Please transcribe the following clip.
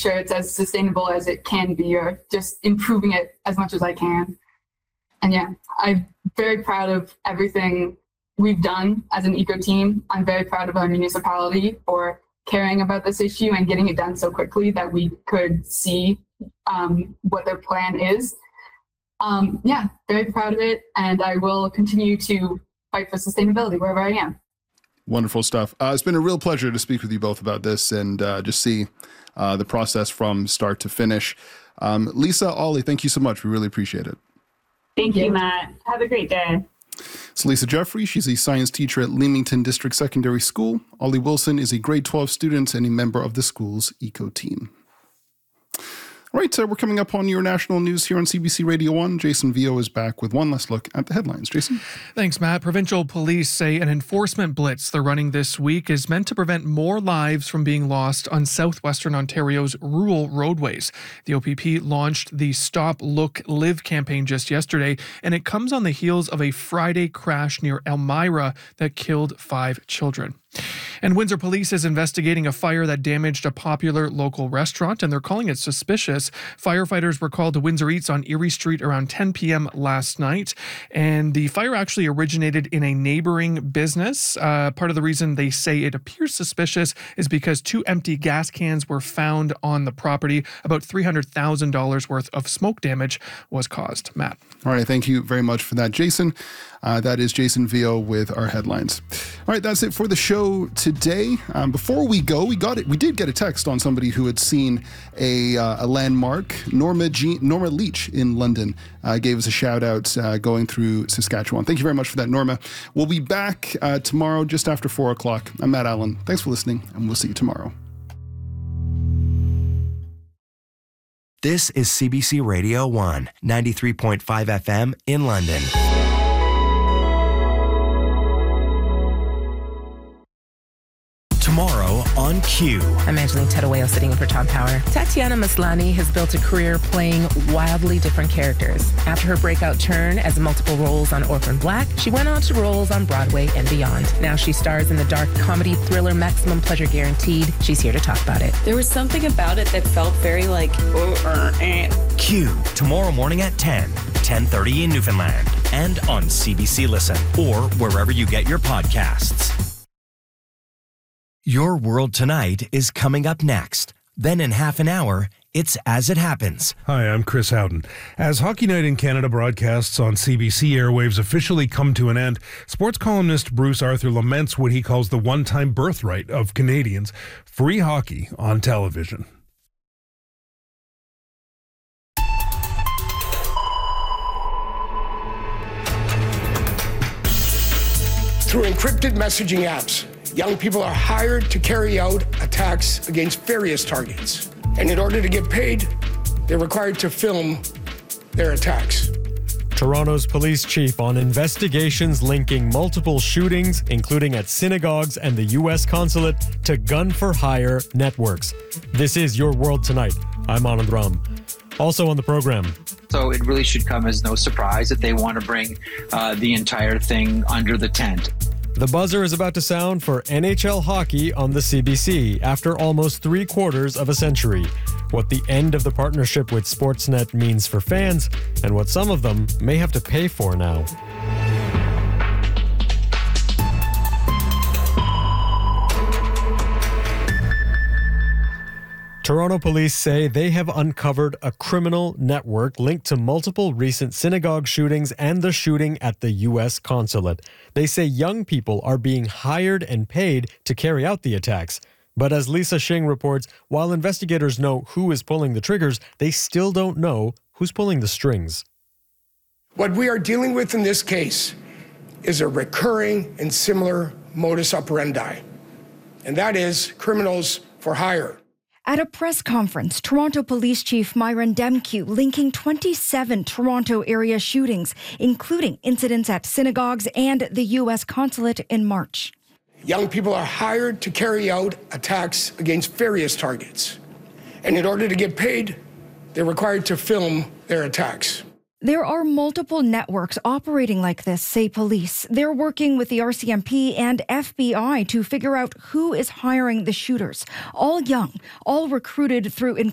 sure it's as sustainable as it can be, or just improving it as much as I can. And yeah, I'm very proud of everything we've done as an eco team. I'm very proud of our municipality for caring about this issue and getting it done so quickly that we could see what their plan is. Yeah, very proud of it, and I will continue to fight for sustainability wherever I am. Wonderful stuff. It's been a real pleasure to speak with you both about this and just see the process from start to finish. Lisa, Ollie, thank you so much. We really appreciate it. Thank you, Matt. Have a great day. It's Lisa Jeffrey. She's a science teacher at Leamington District Secondary School. Ollie Wilson is a grade 12 student and a member of the school's eco team. All right, we're coming up on your national news here on CBC Radio 1. Jason Vio is back with one last look at the headlines. Jason? Thanks, Matt. Provincial police say an enforcement blitz they're running this week is meant to prevent more lives from being lost on southwestern Ontario's rural roadways. The OPP launched the Stop, Look, Live campaign just yesterday, and it comes on the heels of a Friday crash near Elmira that killed 5 children. And Windsor Police is investigating a fire that damaged a popular local restaurant, and they're calling it suspicious. Firefighters were called to Windsor Eats on Erie Street around 10 p.m. last night, and the fire actually originated in a neighboring business. Part of the reason they say it appears suspicious is because 2 empty gas cans were found on the property. About $300,000 worth of smoke damage was caused. Matt. All right, thank you very much for that, Jason. That is Jason Vio with our headlines. All right, that's it for the show today. Before we go, we did get a text on somebody who had seen a landmark. Norma Leach in London gave us a shout out going through Saskatchewan. Thank you very much for that, Norma. We'll be back tomorrow just after 4 o'clock. I'm Matt Allen. Thanks for listening, and we'll see you tomorrow. This is CBC Radio 1, 93.5 FM in London. Tomorrow on Q. I'm Angeline Tedowayo sitting in for Tom Power. Tatiana Maslany has built a career playing wildly different characters. After her breakout turn as multiple roles on Orphan Black, she went on to roles on Broadway and beyond. Now she stars in the dark comedy thriller Maximum Pleasure Guaranteed. She's here to talk about it. There was something about it that felt very like, Q, tomorrow morning at 10:30 in Newfoundland, and on CBC Listen, or wherever you get your podcasts. Your World Tonight is coming up next. Then in half an hour, it's As It Happens. Hi, I'm Chris Howden. As Hockey Night in Canada broadcasts on CBC airwaves officially come to an end, sports columnist Bruce Arthur laments what he calls the one-time birthright of Canadians, free hockey on television. Through encrypted messaging apps, young people are hired to carry out attacks against various targets. And in order to get paid, they're required to film their attacks. Toronto's police chief on investigations linking multiple shootings, including at synagogues and the U.S. consulate, to gun-for-hire networks. This is Your World Tonight. I'm Anand Ram. Also on the program. So it really should come as no surprise that they want to bring the entire thing under the tent. The buzzer is about to sound for NHL hockey on the CBC after almost 3/4 of a century. What the end of the partnership with Sportsnet means for fans, and what some of them may have to pay for now. Toronto police say they have uncovered a criminal network linked to multiple recent synagogue shootings and the shooting at the U.S. consulate. They say young people are being hired and paid to carry out the attacks. But as Lisa Shing reports, while investigators know who is pulling the triggers, they still don't know who's pulling the strings. What we are dealing with in this case is a recurring and similar modus operandi, and that is criminals for hire. At a press conference, Toronto Police Chief Myron Demkiw linking 27 Toronto area shootings, including incidents at synagogues and the U.S. consulate in March. Young people are hired to carry out attacks against various targets. And in order to get paid, they're required to film their attacks. There are multiple networks operating like this, say police. They're working with the RCMP and FBI to figure out who is hiring the shooters. All young, all recruited through